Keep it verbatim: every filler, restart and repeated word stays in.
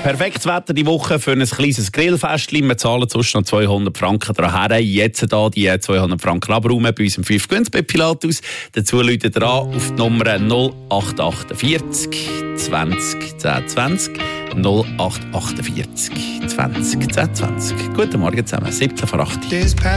Perfektes Wetter die Woche für ein kleines Grillfestchen. Wir zahlen sonst noch zweihundert Franken daher. Jetzt hier die zweihundert Franken abräumen bei unserem fünf Gewinns bei Pilatus. Dazu läutet ihr an auf die Nummer null acht achtundvierzig zwanzig zehn zwanzig. null acht achtundvierzig zwanzig zehn zwanzig. Guten Morgen zusammen, siebzehn vor acht.